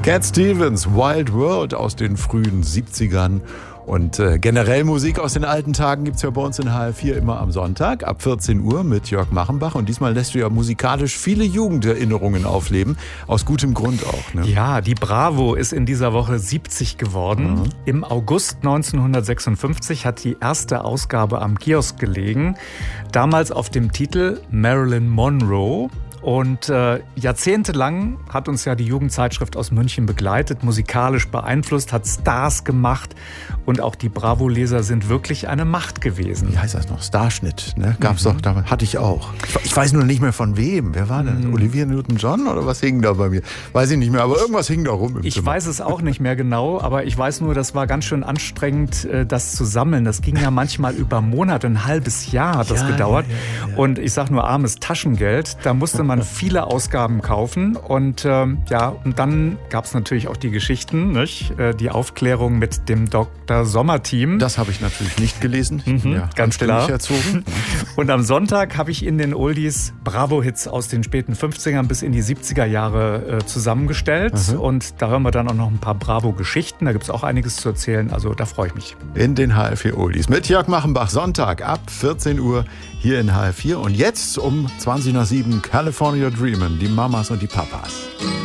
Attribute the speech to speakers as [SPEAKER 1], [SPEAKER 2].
[SPEAKER 1] Cat Stevens, Wild World aus den frühen 70ern. Und generell Musik aus den alten Tagen gibt es ja bei uns in HR4 immer am Sonntag ab 14 Uhr mit Jörg Machenbach. Und diesmal lässt du ja musikalisch viele Jugenderinnerungen aufleben. Aus gutem Grund auch. Ne?
[SPEAKER 2] Ja, die Bravo ist in dieser Woche 70 geworden. Mhm. Im August 1956 hat die erste Ausgabe am Kiosk gelegen. Damals auf dem Titel Marilyn Monroe. Und jahrzehntelang hat uns ja die Jugendzeitschrift aus München begleitet, musikalisch beeinflusst, hat Stars gemacht und auch die Bravo-Leser sind wirklich eine Macht gewesen.
[SPEAKER 1] Wie heißt das noch? Starschnitt, ne? Gab's doch, hatte ich auch. Ich weiß nur nicht mehr von wem. Wer war denn? Olivia Newton-John oder was hing da bei mir? Weiß ich nicht mehr, aber irgendwas hing da rum im Zimmer.
[SPEAKER 2] Ich weiß es auch nicht mehr genau, aber ich weiß nur, das war ganz schön anstrengend, das zu sammeln. Das ging ja manchmal über Monate, ein halbes Jahr hat das gedauert. Ja. Und ich sag nur armes Taschengeld, da musste man viele Ausgaben kaufen und und dann gab es natürlich auch die Geschichten, nicht? Die Aufklärung mit dem Dr. Sommer-Team.
[SPEAKER 1] Das habe ich natürlich nicht gelesen.
[SPEAKER 2] Ganz klar.
[SPEAKER 1] Erzogen.
[SPEAKER 2] Und am Sonntag habe ich in den Oldies Bravo-Hits aus den späten 50ern bis in die 70er Jahre zusammengestellt. Und da hören wir dann auch noch ein paar Bravo-Geschichten. Da gibt es auch einiges zu erzählen. Also da freue ich mich.
[SPEAKER 1] In den HR4 Oldies mit Jörg Machenbach. Sonntag ab 14 Uhr hier in HR4. Und jetzt um 20 nach 7 California Dreamin', die Mamas und die Papas.